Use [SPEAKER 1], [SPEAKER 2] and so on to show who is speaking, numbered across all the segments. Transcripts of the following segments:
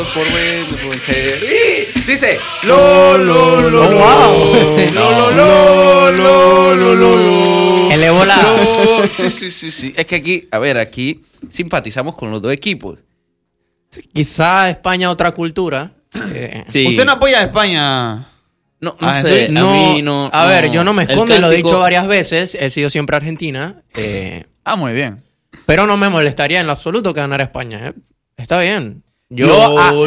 [SPEAKER 1] por bueno, por ser. Dice, lo,
[SPEAKER 2] wow. Elevó la...
[SPEAKER 1] Sí. Es que aquí simpatizamos con los dos equipos.
[SPEAKER 2] Quizá España otra cultura.
[SPEAKER 3] Sí.
[SPEAKER 1] ¿Usted no apoya a España?
[SPEAKER 3] No sé,
[SPEAKER 2] No,
[SPEAKER 3] a mí no.
[SPEAKER 2] a ver, yo no me escondo y lo he
[SPEAKER 3] cántico-
[SPEAKER 2] dicho varias veces. He sido siempre Argentina.
[SPEAKER 1] Muy bien.
[SPEAKER 2] Pero no me molestaría en lo absoluto que ganara España. Está bien. Yo
[SPEAKER 1] No.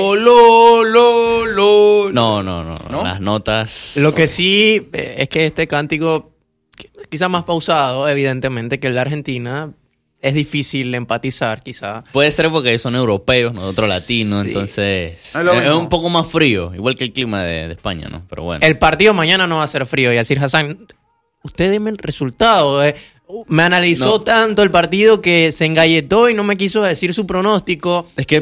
[SPEAKER 3] No. Las notas.
[SPEAKER 2] Lo que sí es que este cántico, quizá más pausado, evidentemente, que el de Argentina, es difícil empatizar, quizá.
[SPEAKER 3] Puede ser porque son europeos, nosotros latinos,
[SPEAKER 2] Sí.
[SPEAKER 3] entonces
[SPEAKER 1] No es lo
[SPEAKER 3] es
[SPEAKER 1] mismo.
[SPEAKER 3] un poco más frío, igual que el clima de España, ¿no? Pero bueno.
[SPEAKER 2] El partido mañana no va a ser frío. Yacir Hassan, usted deme el resultado. Me analizó
[SPEAKER 3] No.
[SPEAKER 2] tanto el partido que se engalletó y no me quiso decir su pronóstico.
[SPEAKER 3] Es que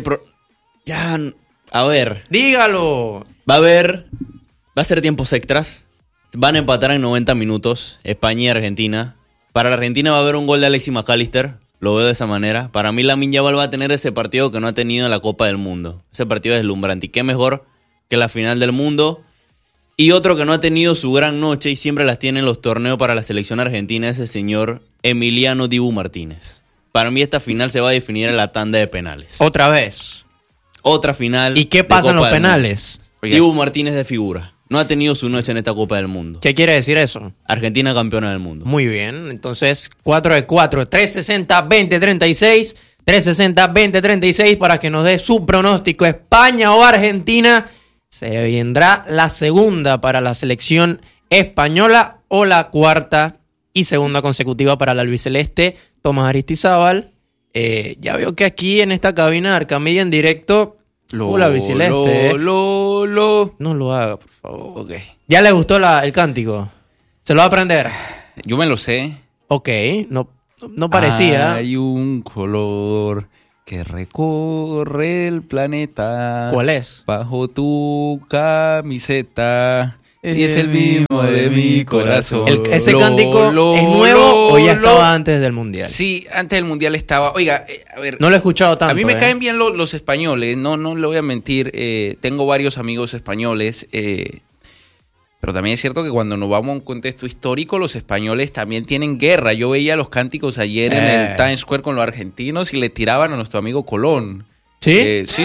[SPEAKER 3] a ver,
[SPEAKER 2] Dígalo.
[SPEAKER 3] va a ser tiempos extras. Van a empatar en 90 minutos España y Argentina. Para la Argentina va a haber un gol de Alexis McAllister. Lo veo de esa manera. Para mí Lamine Yamal va a tener ese partido que no ha tenido en la Copa del Mundo. Ese partido es deslumbrante. Y qué mejor que la final del mundo. Y otro que no ha tenido su gran noche y siempre las tiene en los torneos para la selección argentina es el señor Emiliano Dibu Martínez. Para mí esta final se va a definir en la tanda de penales.
[SPEAKER 2] Otra vez.
[SPEAKER 3] Otra final.
[SPEAKER 2] ¿Y qué
[SPEAKER 3] de
[SPEAKER 2] pasa en
[SPEAKER 3] Copa
[SPEAKER 2] los
[SPEAKER 3] del Mundo.
[SPEAKER 2] penales?
[SPEAKER 3] Dibu Martínez de figura. No ha tenido su noche en esta Copa del Mundo.
[SPEAKER 2] ¿Qué quiere decir eso?
[SPEAKER 3] Argentina campeona del mundo.
[SPEAKER 2] Muy bien. Entonces, 4 de 4. 360-2036. 360-2036 para que nos dé su pronóstico. España o Argentina. Se vendrá la segunda para la selección española o la cuarta y segunda consecutiva para la albiceleste. Tomás Aristizábal. Ya veo que aquí en esta cabina de Arcamedia en directo. la albiceleste. No lo haga, por favor.
[SPEAKER 1] Ok.
[SPEAKER 2] ¿Ya le gustó el cántico? ¿Se lo va a aprender?
[SPEAKER 1] Yo me lo sé.
[SPEAKER 2] Ok, no parecía.
[SPEAKER 1] Hay un color que recorre el planeta.
[SPEAKER 2] ¿Cuál es?
[SPEAKER 1] Bajo tu camiseta. Y es el mismo de mi corazón.
[SPEAKER 2] ¿Ese cántico es nuevo o ya estaba antes del Mundial?
[SPEAKER 1] Sí, antes del Mundial estaba. Oiga, a ver.
[SPEAKER 2] No lo he escuchado tanto.
[SPEAKER 1] A mí me caen bien los españoles, no le voy a mentir. Tengo varios amigos españoles. Pero también es cierto que cuando nos vamos a un contexto histórico, los españoles también tienen guerra. Yo veía los cánticos ayer en el Times Square con los argentinos y le tiraban a nuestro amigo Colón.
[SPEAKER 2] ¿Sí?
[SPEAKER 1] Sí.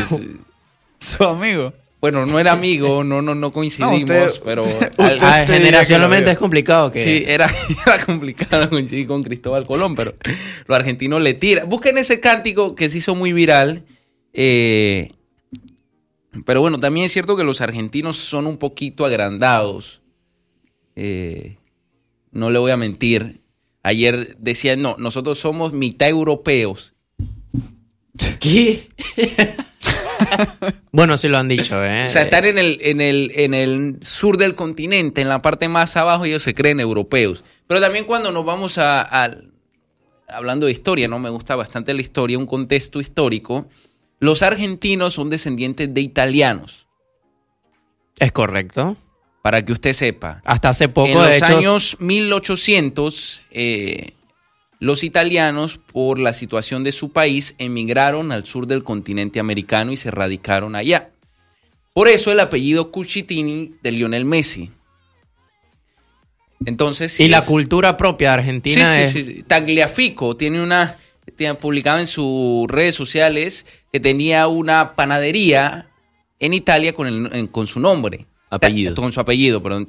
[SPEAKER 4] Su amigo.
[SPEAKER 1] Bueno, no era amigo, no coincidimos,
[SPEAKER 4] usted-
[SPEAKER 1] pero...
[SPEAKER 2] Generacionalmente es complicado que...
[SPEAKER 1] Sí, era complicado coincidir con Cristóbal Colón, pero los argentinos le tiran. Busquen ese cántico que se hizo muy viral. Pero bueno, también es cierto que los argentinos son un poquito agrandados. No le voy a mentir. Ayer decían, no, nosotros somos mitad europeos.
[SPEAKER 2] ¿Qué? Bueno, sí lo han dicho, ¿eh?
[SPEAKER 1] O sea, están en el sur del continente, en la parte más abajo, ellos se creen europeos. Pero también cuando nos vamos hablando de historia, ¿no? Me gusta bastante la historia, un contexto histórico. Los argentinos son descendientes de italianos,
[SPEAKER 2] Es correcto.
[SPEAKER 1] para que usted sepa.
[SPEAKER 2] Hasta hace poco,
[SPEAKER 1] En los
[SPEAKER 2] de hecho...
[SPEAKER 1] años 1800, los italianos, por la situación de su país, emigraron al sur del continente americano y se radicaron allá. Por eso el apellido Cucitini de Lionel Messi. Entonces,
[SPEAKER 2] Y la cultura propia de Argentina es...
[SPEAKER 1] Sí. Tagliafico tiene publicado en sus redes sociales que tenía una panadería en Italia con su nombre.
[SPEAKER 3] Apellido.
[SPEAKER 1] Con su apellido, perdón.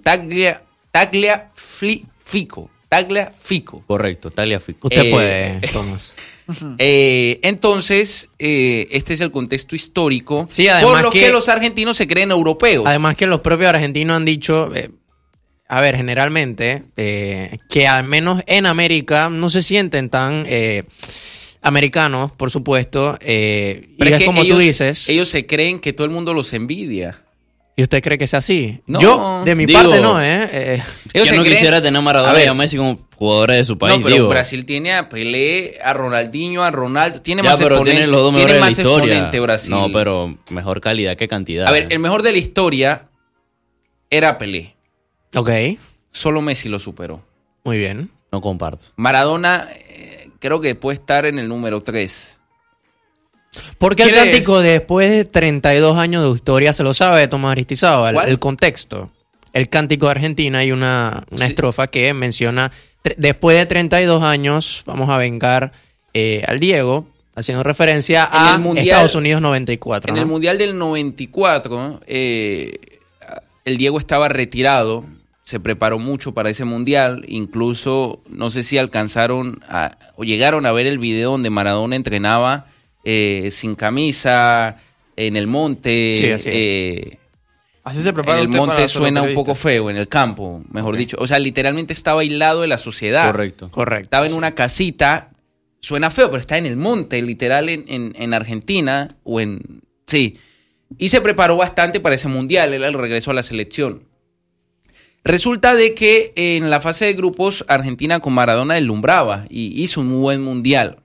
[SPEAKER 1] Tagliafico.
[SPEAKER 3] Correcto, Tagliafico.
[SPEAKER 2] Usted puede, Tomás.
[SPEAKER 1] Entonces, este es el contexto histórico.
[SPEAKER 2] Sí, además
[SPEAKER 1] por lo que
[SPEAKER 2] que
[SPEAKER 1] los argentinos se creen europeos.
[SPEAKER 2] Además que los propios argentinos han dicho, a ver, generalmente, que al menos en América no se sienten tan americanos, por supuesto. Y
[SPEAKER 1] Pero
[SPEAKER 2] es como tú dices.
[SPEAKER 1] Ellos se creen que todo el mundo los envidia.
[SPEAKER 2] ¿Y usted cree que es así?
[SPEAKER 1] No.
[SPEAKER 2] Yo, de mi
[SPEAKER 3] Digo,
[SPEAKER 2] parte, no,
[SPEAKER 1] Ellos
[SPEAKER 3] Yo
[SPEAKER 1] se
[SPEAKER 3] no
[SPEAKER 1] creen-
[SPEAKER 3] quisiera tener a Maradona
[SPEAKER 1] A ver,
[SPEAKER 3] y a Messi como jugadores de su país,
[SPEAKER 1] no, pero
[SPEAKER 3] digo.
[SPEAKER 1] Brasil tiene a Pelé, a Ronaldinho, a Ronaldo. Tiene
[SPEAKER 3] Ya,
[SPEAKER 1] más
[SPEAKER 3] pero
[SPEAKER 1] exponente,
[SPEAKER 3] tienen los dos
[SPEAKER 1] tiene
[SPEAKER 3] mejores de la
[SPEAKER 1] más
[SPEAKER 3] historia.
[SPEAKER 1] exponente Brasil.
[SPEAKER 3] No, pero mejor calidad que cantidad.
[SPEAKER 1] A ver, el mejor de la historia era Pelé.
[SPEAKER 2] Ok,
[SPEAKER 1] Solo Messi lo superó.
[SPEAKER 2] muy bien.
[SPEAKER 3] No comparto.
[SPEAKER 1] Maradona creo que puede estar en el número 3.
[SPEAKER 2] ¿Por qué el
[SPEAKER 4] ¿Quieres?
[SPEAKER 2] cántico después de 32 años de historia se lo sabe Tomás Aristizábal?
[SPEAKER 1] ¿Cuál?
[SPEAKER 2] El contexto. El cántico de Argentina hay una
[SPEAKER 1] Sí.
[SPEAKER 2] estrofa que menciona, después de 32 años vamos a vengar al Diego, haciendo referencia
[SPEAKER 1] En
[SPEAKER 2] a
[SPEAKER 1] el Mundial-
[SPEAKER 2] Estados Unidos 94.
[SPEAKER 1] En
[SPEAKER 2] ¿no?
[SPEAKER 1] el Mundial del 94, el Diego estaba retirado, se preparó mucho para ese Mundial, incluso no sé si alcanzaron o llegaron a ver el video donde Maradona entrenaba sin camisa, en el monte.
[SPEAKER 2] Sí, así es.
[SPEAKER 4] Así se
[SPEAKER 1] En
[SPEAKER 4] prepara
[SPEAKER 1] el
[SPEAKER 4] usted para
[SPEAKER 1] monte
[SPEAKER 4] ser
[SPEAKER 1] suena un
[SPEAKER 4] periodista.
[SPEAKER 1] poco feo, en el campo, mejor dicho. O sea, literalmente estaba aislado de la sociedad.
[SPEAKER 3] Correcto.
[SPEAKER 2] Correcto.
[SPEAKER 1] Estaba en una casita, suena feo, pero está en el monte, literal, en Argentina, sí. Y se preparó bastante para ese mundial, era el regreso a la selección. Resulta de que en la fase de grupos, Argentina con Maradona deslumbraba y hizo un muy buen mundial.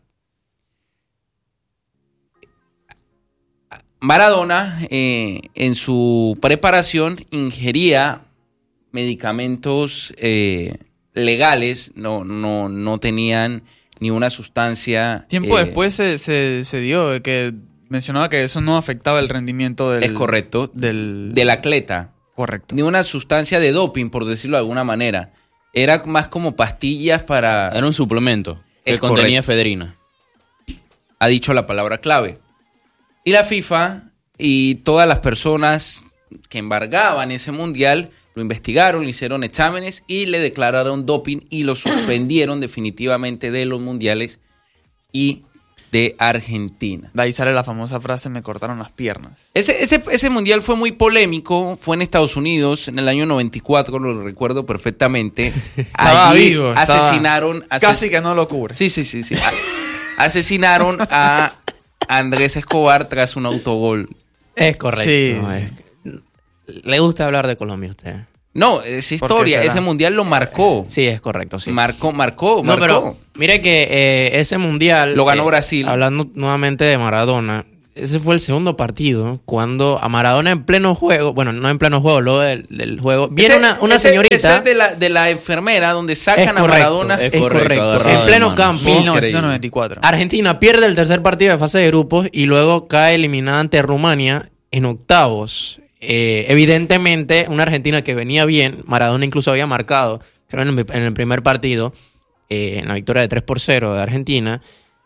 [SPEAKER 1] Maradona, en su preparación, ingería medicamentos legales, no tenían ni una sustancia.
[SPEAKER 4] Tiempo después se dio de que mencionaba que eso no afectaba el rendimiento del...
[SPEAKER 1] Es correcto.
[SPEAKER 4] Del...
[SPEAKER 1] Del atleta.
[SPEAKER 4] Correcto.
[SPEAKER 1] Ni una sustancia de doping, por decirlo de alguna manera. Era más como pastillas para...
[SPEAKER 3] Era un suplemento que
[SPEAKER 1] Es
[SPEAKER 3] contenía
[SPEAKER 1] correcto.
[SPEAKER 3] efedrina.
[SPEAKER 1] Ha dicho la palabra clave. Y la FIFA y todas las personas que embargaban ese mundial lo investigaron, le hicieron exámenes y le declararon doping y lo suspendieron definitivamente de los mundiales y de Argentina.
[SPEAKER 4] De ahí sale la famosa frase, me cortaron las piernas.
[SPEAKER 1] Ese mundial fue muy polémico, fue en Estados Unidos en el año 94, lo recuerdo perfectamente.
[SPEAKER 4] Estaba
[SPEAKER 1] Allí
[SPEAKER 4] vivo, estaba-
[SPEAKER 1] asesinaron...
[SPEAKER 4] Casi que no lo cubre.
[SPEAKER 1] Sí. Asesinaron a Andrés Escobar tras un autogol.
[SPEAKER 2] Es correcto.
[SPEAKER 4] Sí.
[SPEAKER 2] Le gusta hablar de Colombia a usted.
[SPEAKER 1] No, es
[SPEAKER 4] ¿Por qué
[SPEAKER 1] historia.
[SPEAKER 4] será?
[SPEAKER 1] Ese mundial lo marcó.
[SPEAKER 2] Sí, es correcto, sí.
[SPEAKER 1] Marcó.
[SPEAKER 2] No, pero mire que ese mundial...
[SPEAKER 1] Lo ganó Brasil.
[SPEAKER 2] Hablando nuevamente de Maradona, ese fue el segundo partido cuando a Maradona en pleno juego, bueno, no en pleno juego, luego del juego, viene una señorita...
[SPEAKER 1] Ese es de la enfermera donde
[SPEAKER 2] es
[SPEAKER 1] sacan a
[SPEAKER 2] correcto,
[SPEAKER 1] Maradona.
[SPEAKER 2] es
[SPEAKER 3] Es correcto,
[SPEAKER 2] correcto.
[SPEAKER 3] agarrado
[SPEAKER 2] En
[SPEAKER 3] de
[SPEAKER 2] pleno
[SPEAKER 3] manos.
[SPEAKER 2] campo,
[SPEAKER 4] 1994.
[SPEAKER 2] Argentina pierde el tercer partido de fase de grupos y luego cae eliminada ante Rumania en octavos. Evidentemente, una Argentina que venía bien, Maradona incluso había marcado, creo en el primer partido, en la victoria de 3-0 de Argentina.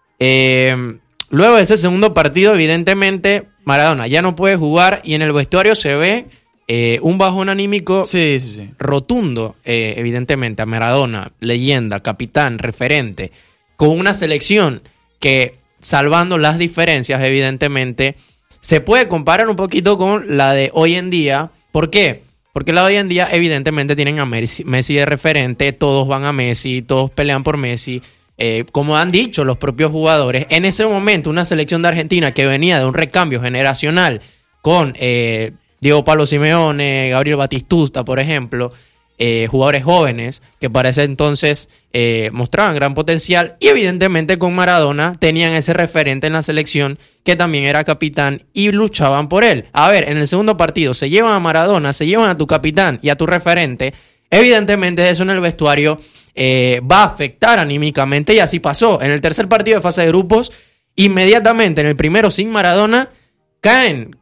[SPEAKER 2] Luego de ese segundo partido, evidentemente, Maradona ya no puede jugar y en el vestuario se ve un bajón anímico
[SPEAKER 4] Sí.
[SPEAKER 2] rotundo, evidentemente, a Maradona, leyenda, capitán, referente, con una selección que, salvando las diferencias, evidentemente, se puede comparar un poquito con la de hoy en día. ¿Por qué? Porque la de hoy en día, evidentemente, tienen a Messi de referente, todos van a Messi, todos pelean por Messi. Como han dicho los propios jugadores, en ese momento una selección de Argentina que venía de un recambio generacional con Diego Pablo Simeone, Gabriel Batistuta, por ejemplo, jugadores jóvenes que para ese entonces mostraban gran potencial y evidentemente con Maradona tenían ese referente en la selección que también era capitán y luchaban por él. A ver, en el segundo partido se llevan a Maradona, se llevan a tu capitán y a tu referente. Evidentemente eso en el vestuario va a afectar anímicamente y así pasó. En el tercer partido de fase de grupos, inmediatamente en el primero sin Maradona, caen,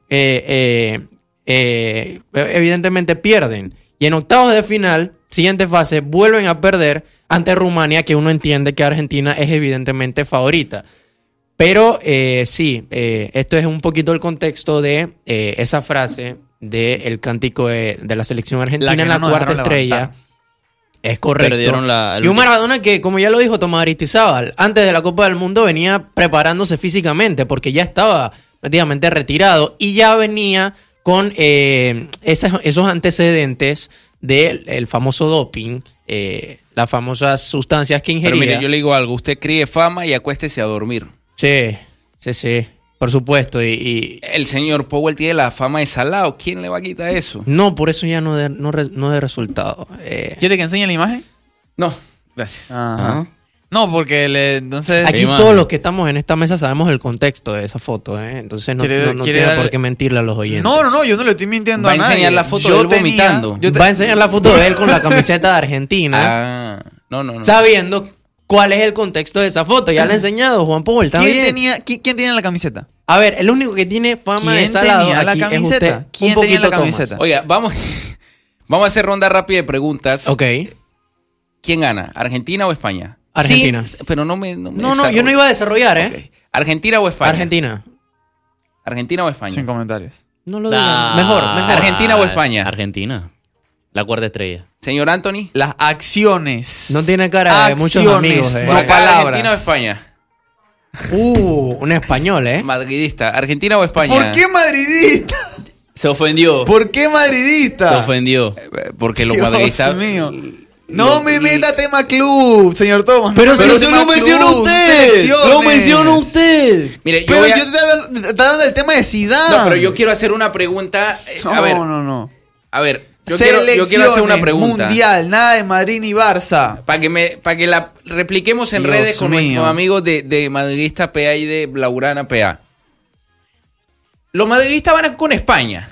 [SPEAKER 2] evidentemente pierden. Y en octavos de final, siguiente fase, vuelven a perder ante Rumania, que uno entiende que Argentina es evidentemente favorita. Pero sí, esto es un poquito el contexto de esa frase del cántico de la selección argentina
[SPEAKER 4] que
[SPEAKER 2] en la
[SPEAKER 4] no nos
[SPEAKER 2] cuarta
[SPEAKER 4] dejaron
[SPEAKER 2] estrella.
[SPEAKER 4] levantar.
[SPEAKER 2] Es correcto.
[SPEAKER 3] Perdieron
[SPEAKER 2] Y un Maradona que, como ya lo dijo Tomás Aristizábal, antes de la Copa del Mundo venía preparándose físicamente porque ya estaba prácticamente retirado y ya venía con esos antecedentes del famoso doping, las famosas sustancias que ingería.
[SPEAKER 1] Pero mire, yo le digo algo. Usted críe fama y acuéstese a dormir.
[SPEAKER 2] Sí, por supuesto. Y
[SPEAKER 1] El señor Powell tiene la fama de salado. ¿Quién le va a quitar eso?
[SPEAKER 2] no, por eso ya no de resultado.
[SPEAKER 4] ¿Quiere que enseñe la imagen?
[SPEAKER 1] No, gracias.
[SPEAKER 4] Ajá. No, porque entonces...
[SPEAKER 2] Aquí
[SPEAKER 3] imagen.
[SPEAKER 2] todos los que estamos en esta mesa sabemos el contexto de esa foto, ¿eh? Entonces no
[SPEAKER 4] ¿Quiere
[SPEAKER 2] tiene
[SPEAKER 4] dar-
[SPEAKER 2] por qué mentirle a los oyentes.
[SPEAKER 4] No, yo no le estoy mintiendo
[SPEAKER 1] Va
[SPEAKER 4] a
[SPEAKER 1] a
[SPEAKER 4] nadie.
[SPEAKER 1] enseñar la foto de él vomitando.
[SPEAKER 2] Va a enseñar la foto de él con la camiseta de Argentina,
[SPEAKER 1] Ah, no.
[SPEAKER 2] sabiendo cuál es el contexto de esa foto. Ya le he enseñado, Juan Paul, está bien.
[SPEAKER 4] ¿Quién tiene la camiseta?
[SPEAKER 2] A ver, el único que tiene fama de
[SPEAKER 4] ¿Quién
[SPEAKER 2] salado
[SPEAKER 4] tenía la
[SPEAKER 2] aquí es
[SPEAKER 4] camiseta?
[SPEAKER 2] usted.
[SPEAKER 4] ¿Quién
[SPEAKER 2] Un
[SPEAKER 4] tenía la
[SPEAKER 2] poquito Thomas.
[SPEAKER 4] camiseta?
[SPEAKER 1] Oiga, vamos a hacer ronda rápida de preguntas.
[SPEAKER 2] Ok.
[SPEAKER 1] ¿Quién gana? ¿Argentina o España?
[SPEAKER 2] Argentina.
[SPEAKER 1] Sí, pero no,
[SPEAKER 2] Yo no iba a desarrollar,
[SPEAKER 1] Ok. ¿Argentina o España?
[SPEAKER 2] Argentina.
[SPEAKER 1] ¿Argentina o España?
[SPEAKER 4] Sin comentarios.
[SPEAKER 2] No lo digan. Mejor.
[SPEAKER 1] ¿Argentina o España?
[SPEAKER 3] Argentina. La cuarta estrella.
[SPEAKER 1] Señor Anthony.
[SPEAKER 4] Las acciones.
[SPEAKER 2] No tiene cara de muchos
[SPEAKER 4] Acciones,
[SPEAKER 2] amigos.
[SPEAKER 4] no
[SPEAKER 1] Acá,
[SPEAKER 4] palabras.
[SPEAKER 1] ¿Argentina o España?
[SPEAKER 2] Un español,
[SPEAKER 1] Madridista. ¿Argentina o España?
[SPEAKER 4] ¿Por qué madridista?
[SPEAKER 3] Se ofendió.
[SPEAKER 4] ¿Por qué madridista?
[SPEAKER 3] Se ofendió.
[SPEAKER 1] Porque los
[SPEAKER 4] Dios
[SPEAKER 1] madridistas...
[SPEAKER 4] mío. No me meta tema club, señor Thomas.
[SPEAKER 2] Pero
[SPEAKER 4] No,
[SPEAKER 2] si
[SPEAKER 3] Pero
[SPEAKER 4] tema
[SPEAKER 3] lo menciona
[SPEAKER 4] club,
[SPEAKER 3] usted.
[SPEAKER 4] selecciones.
[SPEAKER 3] Lo menciona usted.
[SPEAKER 1] Mire, yo
[SPEAKER 4] Pero
[SPEAKER 1] voy a...
[SPEAKER 4] yo te estoy hablando del tema de Zidane.
[SPEAKER 1] No, pero yo quiero hacer una pregunta.
[SPEAKER 4] No.
[SPEAKER 1] A ver, yo quiero hacer una pregunta.
[SPEAKER 4] Mundial, nada de Madrid ni Barça.
[SPEAKER 1] Para que la repliquemos en
[SPEAKER 4] Dios
[SPEAKER 1] redes con
[SPEAKER 4] mío.
[SPEAKER 1] nuestros amigos de Madridista PA y de Blaugrana PA. Los madridistas van con España.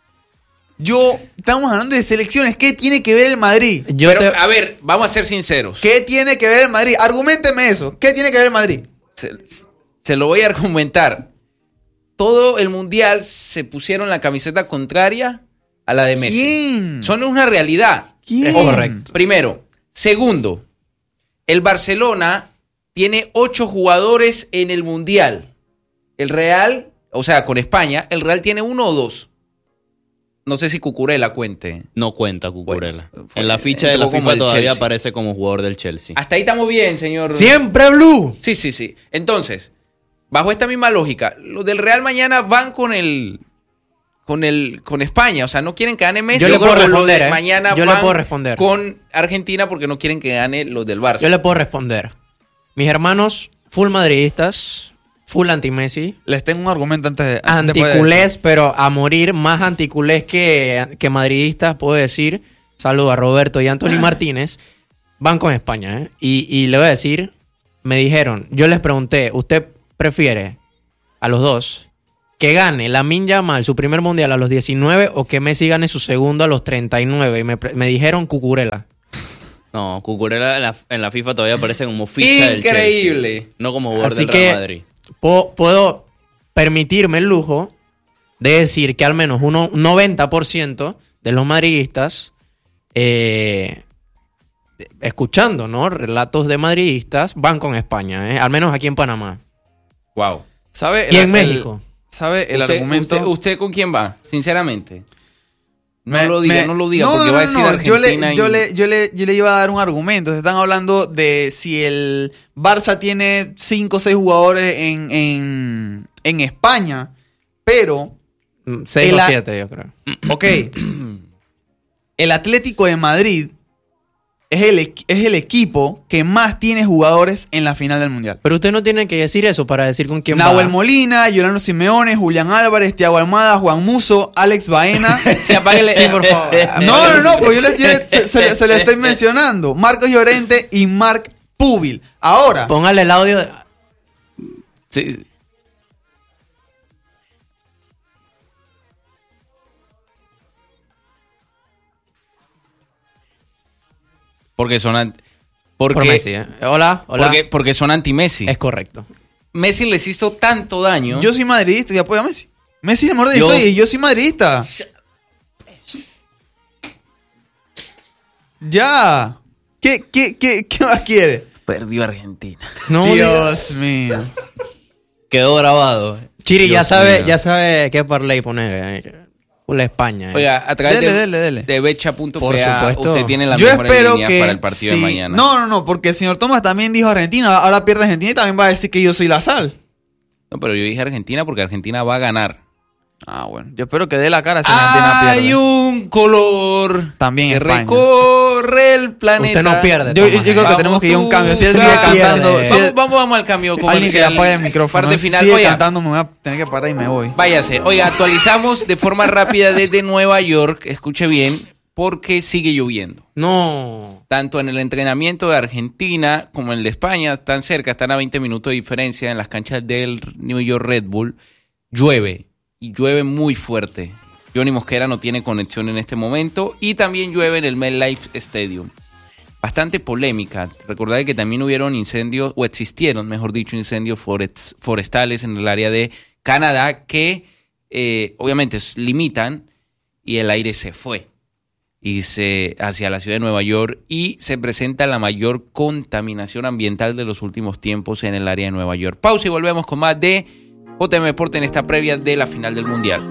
[SPEAKER 4] Estamos hablando de selecciones. ¿Qué tiene que ver el Madrid?
[SPEAKER 1] A ver, vamos a ser sinceros.
[SPEAKER 4] ¿Qué tiene que ver el Madrid? Arguménteme eso. ¿Qué tiene que ver el Madrid?
[SPEAKER 1] Se lo voy a argumentar. Todo el mundial se pusieron la camiseta contraria a la de Messi.
[SPEAKER 4] ¿Quién?
[SPEAKER 1] Son una realidad.
[SPEAKER 4] ¿Quién?
[SPEAKER 2] Es correcto.
[SPEAKER 1] Primero. Segundo, el Barcelona tiene 8 jugadores en el mundial. El Real, o sea, con España, el Real tiene 1 o 2. No sé si Cucurella cuente.
[SPEAKER 3] No cuenta Cucurella.
[SPEAKER 1] Bueno,
[SPEAKER 3] en la ficha de
[SPEAKER 1] entró
[SPEAKER 3] la
[SPEAKER 1] como
[SPEAKER 3] FIFA
[SPEAKER 1] el
[SPEAKER 3] todavía
[SPEAKER 1] Chelsea.
[SPEAKER 3] aparece como jugador del Chelsea.
[SPEAKER 1] Hasta ahí estamos bien, señor.
[SPEAKER 2] Siempre blue.
[SPEAKER 1] Sí. Entonces, bajo esta misma lógica, los del Real mañana van con España, o sea, no quieren que gane Messi.
[SPEAKER 2] Yo le puedo
[SPEAKER 1] creo que los de
[SPEAKER 2] responder,
[SPEAKER 1] mañana
[SPEAKER 2] Yo le
[SPEAKER 1] van
[SPEAKER 2] puedo responder.
[SPEAKER 1] con Argentina porque no quieren que gane los del Barça.
[SPEAKER 2] Yo le puedo responder. Mis hermanos, full madridistas, full anti-Messi,
[SPEAKER 4] Les tengo un argumento antes de... después de
[SPEAKER 2] anticulés,
[SPEAKER 4] eso.
[SPEAKER 2] pero a morir, más anticulés que madridistas, puedo decir. Saludo a Roberto y Anthony Martínez. Van con España, ¿eh? Y le voy a decir, me dijeron, yo les pregunté, ¿usted prefiere a los dos que gane Lamine Yamal su primer mundial a los 19 o que Messi gane su segundo a los 39? Y me dijeron Cucurella.
[SPEAKER 3] No, Cucurella en la FIFA todavía aparece como ficha del Chelsea.
[SPEAKER 1] Increíble.
[SPEAKER 3] No como jugador
[SPEAKER 2] Así
[SPEAKER 3] del Real
[SPEAKER 2] que
[SPEAKER 3] Madrid.
[SPEAKER 2] puedo permitirme el lujo de decir que al menos un 90% de los madridistas, escuchando, ¿no?, relatos de madridistas, van con España, al menos aquí en Panamá.
[SPEAKER 1] Wow.
[SPEAKER 4] ¿Sabe
[SPEAKER 2] Y en México.
[SPEAKER 4] ¿Sabe el argumento?
[SPEAKER 1] ¿Usted con quién va? Sinceramente. No
[SPEAKER 4] Me-
[SPEAKER 1] lo diga,
[SPEAKER 4] me-
[SPEAKER 1] no lo diga,
[SPEAKER 4] no,
[SPEAKER 1] porque
[SPEAKER 4] no,
[SPEAKER 1] va a decir
[SPEAKER 4] no,
[SPEAKER 1] Argentina.
[SPEAKER 4] yo le iba a dar un argumento. Se están hablando de si el Barça tiene 5 o 6 jugadores en España, pero,
[SPEAKER 2] 6 o
[SPEAKER 4] El
[SPEAKER 2] 7, yo creo.
[SPEAKER 4] ok, el Atlético de Madrid es el equipo que más tiene jugadores en la final del Mundial.
[SPEAKER 2] Pero usted no tiene que decir eso para decir con quién
[SPEAKER 4] Nahuel
[SPEAKER 2] va.
[SPEAKER 4] Molina, Yolanda Simeone, Julián Álvarez, Thiago Almada, Juan Musso, Alex Baena.
[SPEAKER 1] Sí, apáguele.
[SPEAKER 2] Sí, por favor.
[SPEAKER 4] No, pues se le estoy mencionando. Marcos Llorente y Marc Pubil. Ahora,
[SPEAKER 2] Póngale el audio.
[SPEAKER 1] Sí. Porque son
[SPEAKER 2] Por Messi, ¿eh? Hola.
[SPEAKER 1] porque son anti-Messi.
[SPEAKER 2] Es correcto.
[SPEAKER 1] Messi les hizo tanto daño.
[SPEAKER 4] yo soy madridista y apoyo a Messi. Messi es el mejor de la
[SPEAKER 3] Yo-
[SPEAKER 4] historia y yo soy madridista. Ya. ¿Qué más quiere?
[SPEAKER 1] Perdió Argentina.
[SPEAKER 2] No,
[SPEAKER 4] Dios mío.
[SPEAKER 3] Quedó grabado.
[SPEAKER 2] Chiri
[SPEAKER 3] Dios mío.
[SPEAKER 2] ya sabe qué parlay poner. La España.
[SPEAKER 1] Oiga, a través
[SPEAKER 4] Dele.
[SPEAKER 1] de becha.pa
[SPEAKER 2] Por supuesto.
[SPEAKER 1] usted tiene las
[SPEAKER 4] Yo
[SPEAKER 1] mejores
[SPEAKER 4] espero
[SPEAKER 1] líneas
[SPEAKER 4] que
[SPEAKER 1] para el partido
[SPEAKER 4] sí.
[SPEAKER 1] de mañana.
[SPEAKER 4] No, porque el señor Thomas también dijo Argentina, ahora pierde Argentina y también va a decir que yo soy la sal.
[SPEAKER 1] No, pero yo dije Argentina porque Argentina va a ganar.
[SPEAKER 4] Ah, bueno. Yo espero que dé la cara si Argentina
[SPEAKER 1] Hay
[SPEAKER 4] pierde.
[SPEAKER 1] un color
[SPEAKER 4] También
[SPEAKER 1] que
[SPEAKER 4] España.
[SPEAKER 1] recorre el planeta.
[SPEAKER 2] Usted no pierde.
[SPEAKER 4] Yo
[SPEAKER 2] Tomás,
[SPEAKER 4] creo que tenemos que ir a un cambio. Si él sigue
[SPEAKER 1] Vamos,
[SPEAKER 4] cantando,
[SPEAKER 2] pierde.
[SPEAKER 4] si él-
[SPEAKER 1] Vamos al cambio
[SPEAKER 4] alguien que le
[SPEAKER 1] comercial.
[SPEAKER 4] apague el micrófono.
[SPEAKER 1] Parte
[SPEAKER 4] Si
[SPEAKER 1] final.
[SPEAKER 4] sigue
[SPEAKER 1] Oiga,
[SPEAKER 4] cantando, me voy a tener que parar y me voy.
[SPEAKER 1] váyase. Oiga, actualizamos de forma rápida desde Nueva York. Escuche bien, porque sigue lloviendo.
[SPEAKER 2] No.
[SPEAKER 1] Tanto en el entrenamiento de Argentina como en el de España, están cerca, están a 20 minutos de diferencia en las canchas del New York Red Bull. Llueve, y llueve muy fuerte. Johnny Mosquera no tiene conexión en este momento, y también llueve en el MetLife Stadium. Bastante polémica. Recordad que también hubieron incendios, o existieron, mejor dicho, incendios forestales en el área de Canadá, que obviamente limitan y el aire se fue hacia la ciudad de Nueva York y se presenta la mayor contaminación ambiental de los últimos tiempos en el área de Nueva York. Pausa y volvemos con más de JM Deporte en esta previa de la final del Mundial.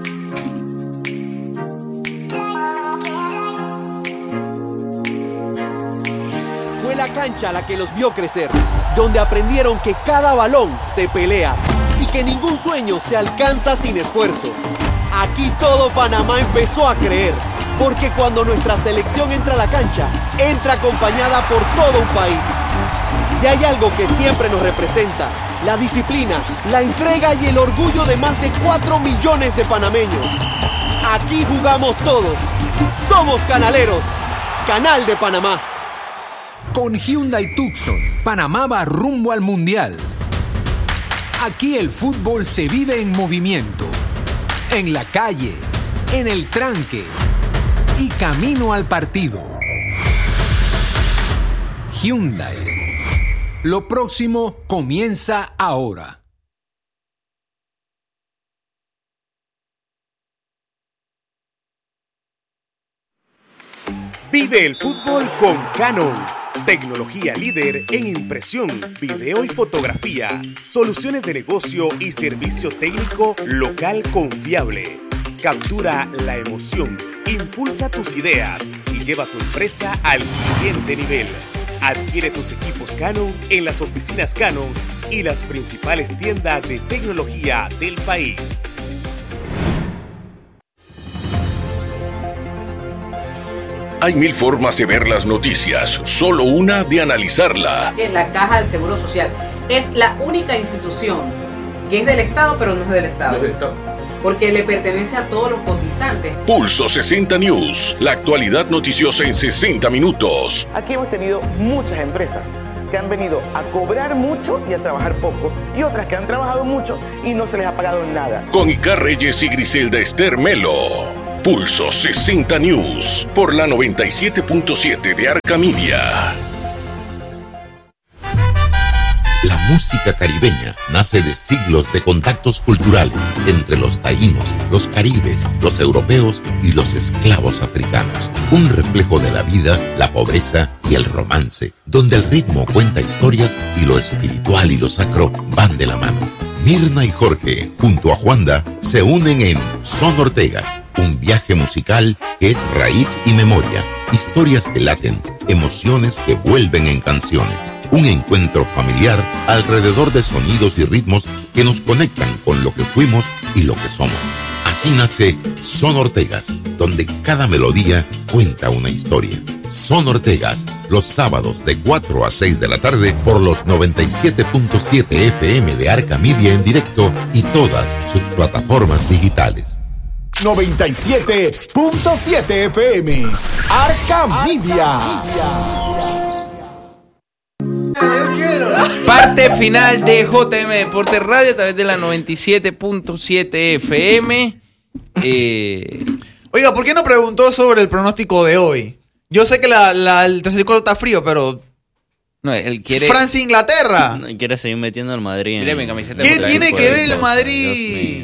[SPEAKER 5] Fue la cancha la que los vio crecer, donde aprendieron que cada balón se pelea y que ningún sueño se alcanza sin esfuerzo. Aquí todo Panamá empezó a creer, porque cuando nuestra selección entra a la cancha, entra acompañada por todo un país. Y hay algo que siempre nos representa: la disciplina, la entrega y el orgullo de más de 4 millones de panameños. Aquí jugamos todos. Somos canaleros. Canal de Panamá.
[SPEAKER 6] Con Hyundai Tucson, Panamá va rumbo al Mundial. Aquí el fútbol se vive en movimiento, en la calle, en el tranque y camino al partido. Hyundai. Lo próximo comienza ahora.
[SPEAKER 7] Vive el fútbol con Canon. Tecnología líder en impresión, video y fotografía. Soluciones de negocio y servicio técnico local confiable. Captura la emoción, impulsa tus ideas y lleva tu empresa al siguiente nivel. Adquiere tus equipos Canon en las oficinas Canon y las principales tiendas de tecnología del país.
[SPEAKER 8] Hay 1000 formas de ver las noticias, solo una de analizarla.
[SPEAKER 9] La Caja del Seguro Social es la única institución que es del Estado, pero no es del Estado. No es del Estado. Porque le pertenece a todos los cotizantes.
[SPEAKER 8] Pulso 60 News, la actualidad noticiosa en 60 minutos.
[SPEAKER 10] Aquí hemos tenido muchas empresas que han venido a cobrar mucho y a trabajar poco, y otras que han trabajado mucho y no se les ha pagado nada.
[SPEAKER 8] Con Icar Reyes y Griselda Esther Melo. Pulso 60 News, por la 97.7 de Arca Media.
[SPEAKER 11] La música caribeña nace de siglos de contactos culturales entre los taínos, los caribes, los europeos y los esclavos africanos. Un reflejo de la vida, la pobreza y el romance, donde el ritmo cuenta historias y lo espiritual y lo sacro van de la mano. Mirna y Jorge, junto a Juanda, se unen en Son Ortegas, un viaje musical que es raíz y memoria, historias que laten, emociones que vuelven en canciones. Un encuentro familiar alrededor de sonidos y ritmos que nos conectan con lo que fuimos y lo que somos. Así nace Son Ortegas, donde cada melodía cuenta una historia. Son Ortegas, los sábados de 4 a 6 de la tarde por los 97.7 FM de Arca Media en directo y todas sus plataformas digitales.
[SPEAKER 12] 97.7 FM Arca Media.
[SPEAKER 1] Parte final de JM Deporte Radio a través de la 97.7 FM.
[SPEAKER 4] Oiga, ¿por qué no preguntó sobre el pronóstico de hoy? Yo sé que el tercer cuarto está frío, pero...
[SPEAKER 1] No, él quiere...
[SPEAKER 4] Francia-Inglaterra.
[SPEAKER 3] No, quiere seguir metiendo al Madrid.
[SPEAKER 1] Mire, mi camiseta.
[SPEAKER 4] ¿Qué tiene que ver el Madrid?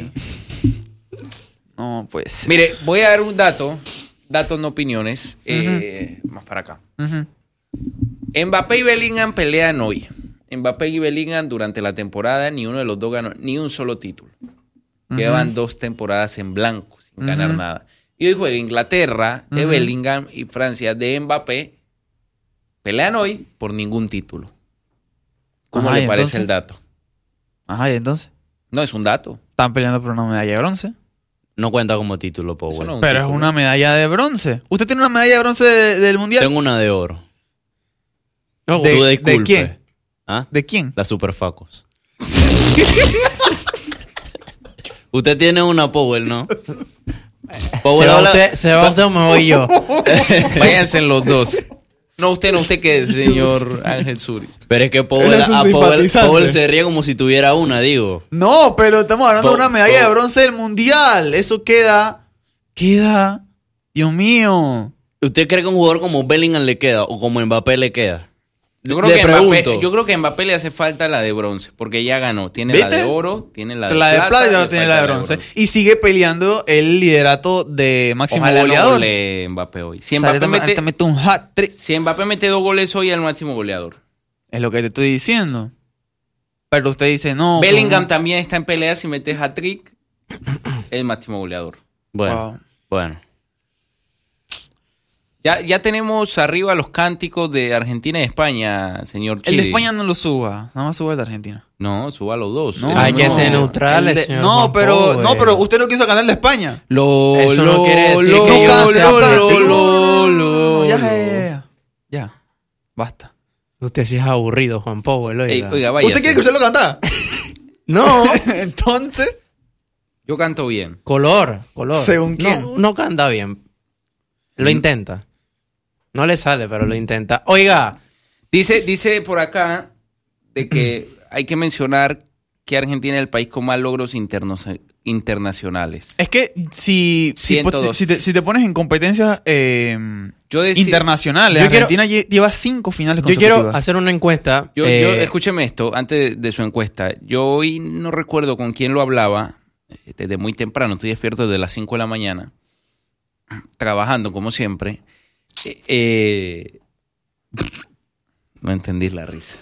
[SPEAKER 4] No, pues...
[SPEAKER 1] Mire, voy a dar un datos no opiniones, más para acá. Mbappé y Bellingham pelean hoy. Mbappé y Bellingham durante la temporada, ni uno de los dos ganó ni un solo título. Llevan 2 temporadas en blanco, sin ganar nada. Y hoy juega Inglaterra de Bellingham y Francia de Mbappé. Pelean hoy por ningún título. ¿Cómo le parece el dato?
[SPEAKER 4] Ajá, ¿y entonces?
[SPEAKER 1] No, es un dato.
[SPEAKER 4] Están peleando por una medalla de bronce.
[SPEAKER 3] No cuenta como título, Powell.
[SPEAKER 1] No,
[SPEAKER 4] pero título. Es una medalla de bronce. ¿Usted tiene una medalla de bronce del Mundial?
[SPEAKER 3] Tengo una de oro.
[SPEAKER 4] ¿De quién?
[SPEAKER 3] ¿Ah?
[SPEAKER 4] ¿De quién?
[SPEAKER 3] La Superfacos. Usted tiene una, Powell, ¿no?
[SPEAKER 2] Powell se va usted o me voy yo.
[SPEAKER 1] Váyanse los dos. No, usted que es, señor Ángel Suri.
[SPEAKER 3] Pero es que Powell se ríe como si tuviera una, digo.
[SPEAKER 4] No, pero estamos hablando de una medalla de bronce del Mundial. Eso queda... Dios mío.
[SPEAKER 3] ¿Usted cree que a un jugador como Bellingham le queda o como Mbappé le queda?
[SPEAKER 1] Yo creo que a Mbappé le hace falta la de bronce, porque ya ganó. Tiene
[SPEAKER 4] ¿Viste?
[SPEAKER 1] la de oro, tiene la de
[SPEAKER 4] plata y
[SPEAKER 1] le
[SPEAKER 4] ahora tiene
[SPEAKER 1] falta
[SPEAKER 4] la de bronce. Y sigue peleando el liderato de máximo
[SPEAKER 1] Ojalá
[SPEAKER 4] goleador.
[SPEAKER 1] no golee Mbappé hoy. Si
[SPEAKER 4] O sea,
[SPEAKER 1] Mbappé,
[SPEAKER 4] te mete un hat-trick.
[SPEAKER 1] si Mbappé mete 2 goles hoy, es el máximo goleador.
[SPEAKER 4] Es lo que te estoy diciendo. Pero usted dice, no.
[SPEAKER 1] Bellingham
[SPEAKER 4] no.
[SPEAKER 1] también está en pelea. Si mete hat-trick, es el máximo goleador.
[SPEAKER 3] Bueno, bueno.
[SPEAKER 1] Ya tenemos arriba los cánticos de Argentina y España, señor Chile.
[SPEAKER 4] El de España no lo suba, nada más suba el de Argentina.
[SPEAKER 1] No, suba los dos.
[SPEAKER 4] No,
[SPEAKER 2] Hay que ser neutrales, señor Juan Pablo,
[SPEAKER 4] no, pero usted no quiso ganar el de España.
[SPEAKER 2] Eso no quiere decir que yo sea
[SPEAKER 4] Ya, basta.
[SPEAKER 2] Usted sí es aburrido, Juan Pablo.
[SPEAKER 1] Oiga, vaya.
[SPEAKER 4] ¿Usted quiere escucharlo cantar?
[SPEAKER 2] No.
[SPEAKER 4] Entonces,
[SPEAKER 1] Yo canto bien.
[SPEAKER 2] Color.
[SPEAKER 4] ¿Según quién?
[SPEAKER 2] No canta bien. Lo intenta. No le sale, pero lo intenta. Oiga.
[SPEAKER 1] Dice por acá de que hay que mencionar que Argentina es el país con más logros internacionales.
[SPEAKER 4] es que si te pones en competencias internacionales,
[SPEAKER 2] yo quiero-
[SPEAKER 4] Argentina lleva 5 finales
[SPEAKER 2] Yo
[SPEAKER 4] consecutivas.
[SPEAKER 2] quiero hacer una encuesta.
[SPEAKER 1] Yo escúcheme esto, antes de su encuesta. Yo hoy no recuerdo con quién lo hablaba, desde muy temprano, estoy despierto desde las 5 de la mañana, trabajando como siempre. No entendí la risa.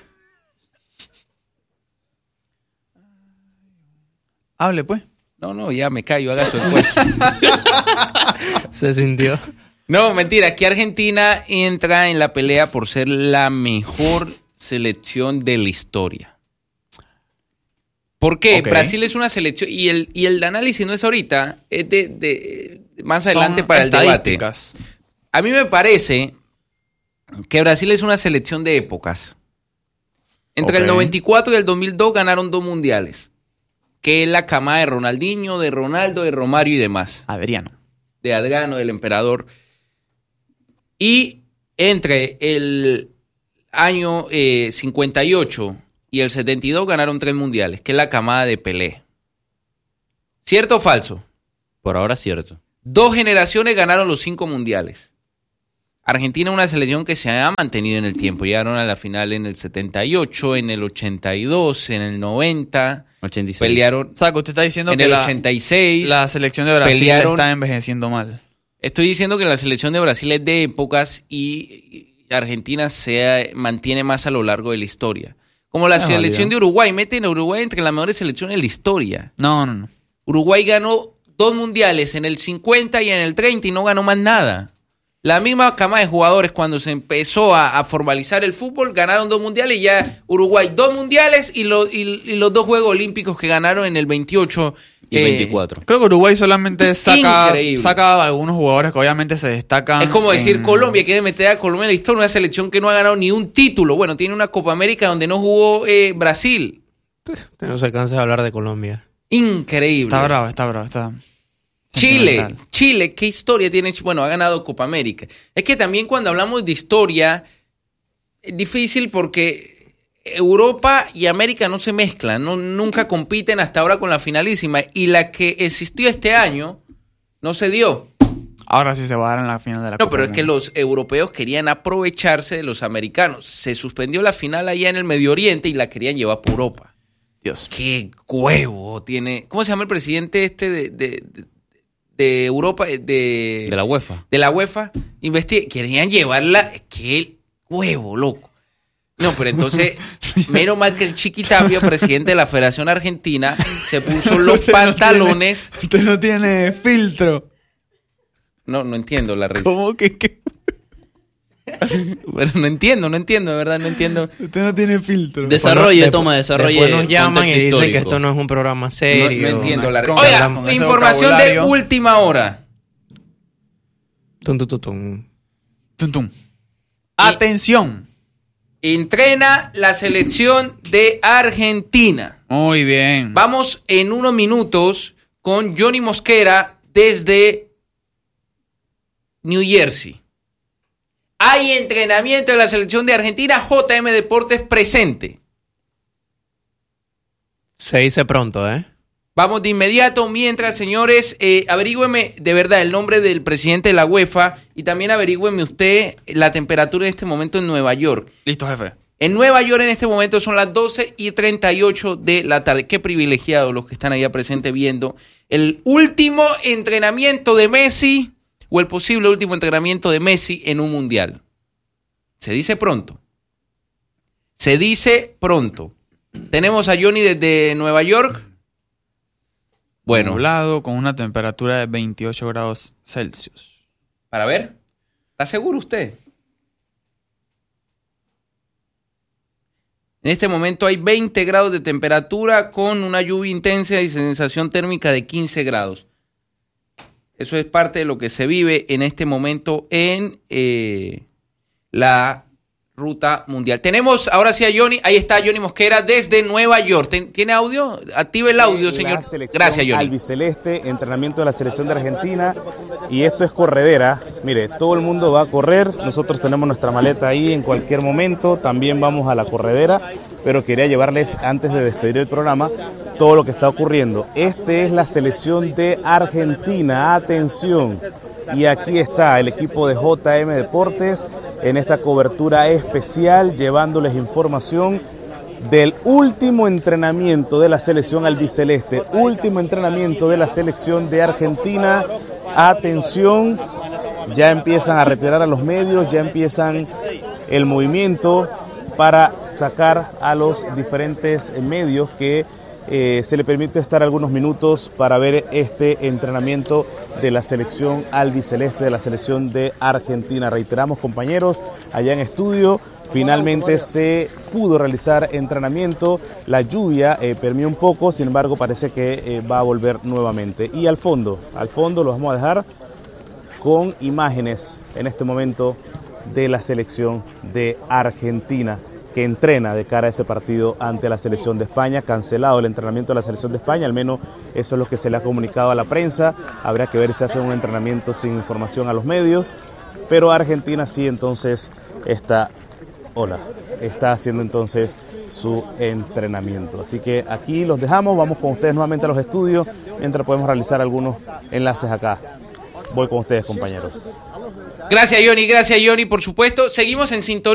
[SPEAKER 4] Hable, pues.
[SPEAKER 1] No, ya me callo, haga su encuesta.
[SPEAKER 2] Se sintió.
[SPEAKER 1] No, mentira, aquí Argentina entra en la pelea por ser la mejor selección de la historia. ¿Por qué?
[SPEAKER 4] Ok.
[SPEAKER 1] Brasil es una selección, y el análisis no es ahorita, es de más adelante
[SPEAKER 4] Son
[SPEAKER 1] para el debate.
[SPEAKER 4] estadísticas.
[SPEAKER 1] A mí me parece que Brasil es una selección de épocas. Entre el 94 y el 2002 ganaron 2 mundiales, que es la camada de Ronaldinho, de Ronaldo, de Romario y demás.
[SPEAKER 4] Adriano.
[SPEAKER 1] De Adriano, del emperador. Y entre el año 58 y el 72 ganaron 3 mundiales, que es la camada de Pelé. ¿Cierto o falso?
[SPEAKER 3] Por ahora cierto.
[SPEAKER 1] 2 generaciones ganaron los 5 mundiales. Argentina es una selección que se ha mantenido en el tiempo. Llegaron a la final en el 78, en el 82, en el 90.
[SPEAKER 3] 86.
[SPEAKER 1] Pelearon
[SPEAKER 4] Saco, usted está diciendo
[SPEAKER 1] en
[SPEAKER 4] que
[SPEAKER 1] el 86.
[SPEAKER 4] la selección de Brasil
[SPEAKER 1] pelearon-
[SPEAKER 4] está envejeciendo mal.
[SPEAKER 1] Estoy diciendo que la selección de Brasil es de épocas y Argentina se mantiene más a lo largo de la historia. Como la selección de Uruguay. Meten a Uruguay entre las mejores selecciones de la historia.
[SPEAKER 4] No.
[SPEAKER 1] Uruguay ganó 2 mundiales en el 50 y en el 30 y no ganó más nada. La misma cama de jugadores cuando se empezó a formalizar el fútbol, ganaron 2 mundiales y ya Uruguay 2 mundiales y los 2 Juegos Olímpicos que ganaron en el 28
[SPEAKER 3] y 24.
[SPEAKER 4] Creo que Uruguay solamente saca
[SPEAKER 1] Increíble.
[SPEAKER 4] algunos jugadores que obviamente se destacan.
[SPEAKER 1] Es como decir
[SPEAKER 4] en-
[SPEAKER 1] Colombia, quiere meter a Colombia en la historia, una selección que no ha ganado ni un título. Bueno, tiene una Copa América donde no jugó Brasil.
[SPEAKER 2] Usted no se cansa de hablar de Colombia.
[SPEAKER 1] Increíble.
[SPEAKER 4] Está bravo, está.
[SPEAKER 1] Chile, ¿qué historia tiene? Bueno, ha ganado Copa América. Es que también cuando hablamos de historia, es difícil porque Europa y América no se mezclan, nunca compiten hasta ahora con la finalísima. Y la que existió este año no se dio.
[SPEAKER 4] Ahora sí se va a dar en la final de la
[SPEAKER 1] No,
[SPEAKER 4] Copa
[SPEAKER 1] pero
[SPEAKER 4] del
[SPEAKER 1] es que
[SPEAKER 4] Mundo.
[SPEAKER 1] los europeos querían aprovecharse de los americanos. Se suspendió la final allá en el Medio Oriente y la querían llevar por Europa.
[SPEAKER 4] Dios.
[SPEAKER 1] Qué huevo tiene. ¿Cómo se llama el presidente este de Europa? De
[SPEAKER 3] la UEFA.
[SPEAKER 1] De la UEFA. Querían llevarla. Qué huevo, loco. No, pero entonces, menos mal que el Chiquitapia, presidente de la Federación Argentina, se puso los pantalones.
[SPEAKER 4] Usted no tiene filtro.
[SPEAKER 1] No entiendo la risa.
[SPEAKER 4] ¿Cómo que?
[SPEAKER 1] Pero no entiendo, de verdad, no entiendo.
[SPEAKER 4] Usted no tiene filtro.
[SPEAKER 3] Desarrolle.
[SPEAKER 2] Después nos llaman y
[SPEAKER 3] contexto
[SPEAKER 2] dicen que
[SPEAKER 3] histórico.
[SPEAKER 2] esto no es un programa serio.
[SPEAKER 1] No entiendo la risa.
[SPEAKER 4] con
[SPEAKER 1] Oiga,
[SPEAKER 4] ese
[SPEAKER 1] información de
[SPEAKER 4] vocabulario.
[SPEAKER 1] última hora.
[SPEAKER 2] Tum, tum, tum, tum.
[SPEAKER 4] Tum, tum. Atención.
[SPEAKER 1] Entrena la selección de Argentina.
[SPEAKER 4] Muy bien.
[SPEAKER 1] Vamos en unos minutos con Johnny Mosquera desde New Jersey. Hay entrenamiento de la selección de Argentina. JM Deportes presente.
[SPEAKER 2] Se dice pronto, ¿eh?
[SPEAKER 1] Vamos de inmediato. Mientras, señores, averígüeme de verdad el nombre del presidente de la UEFA y también averígüeme usted la temperatura en este momento en Nueva York.
[SPEAKER 4] Listo, jefe.
[SPEAKER 1] En Nueva York en este momento son las 12:38 de la tarde. Qué privilegiados los que están allá presentes viendo el último entrenamiento de Messi o el posible último entrenamiento de Messi en un mundial. Se dice pronto. Se dice pronto. Tenemos a Johnny desde Nueva York. Bueno.
[SPEAKER 4] Nublado, con una temperatura de 28 grados Celsius.
[SPEAKER 1] Para ver. ¿Está seguro usted? En este momento hay 20 grados de temperatura con una lluvia intensa y sensación térmica de 15 grados. Eso es parte de lo que se vive en este momento en la ruta mundial. Tenemos ahora sí a Johnny. Ahí está Johnny Mosquera desde Nueva York. ¿Tiene audio? Active el audio, señor. Gracias, Johnny.
[SPEAKER 13] Albiceleste, entrenamiento de la selección de Argentina. Y esto es corredera. Mire, todo el mundo va a correr. Nosotros tenemos nuestra maleta ahí en cualquier momento. También vamos a la corredera. Pero quería llevarles, antes de despedir el programa, todo lo que está ocurriendo. Esta es la selección de Argentina. Atención. Y aquí está el equipo de JM Deportes en esta cobertura especial, llevándoles información del último entrenamiento de la selección albiceleste, último entrenamiento de la selección de Argentina. Atención, ya empiezan a retirar a los medios, ya empiezan el movimiento para sacar a los diferentes medios que se le permite estar algunos minutos para ver este entrenamiento de la selección albiceleste, de la selección de Argentina. Reiteramos, compañeros, allá en estudio, finalmente se pudo realizar entrenamiento. La lluvia permeó un poco, sin embargo parece que va a volver nuevamente. Y al fondo lo vamos a dejar con imágenes en este momento de la selección de Argentina, que entrena de cara a ese partido ante la selección de España. Cancelado el entrenamiento de la selección de España, al menos eso es lo que se le ha comunicado a la prensa. Habrá que ver si hace un entrenamiento sin información a los medios, pero Argentina sí entonces está haciendo entonces su entrenamiento. Así que aquí los dejamos, vamos con ustedes nuevamente a los estudios, mientras podemos realizar algunos enlaces acá. Voy con ustedes, compañeros.
[SPEAKER 1] Gracias, Johnny, por supuesto. Seguimos en sintonía.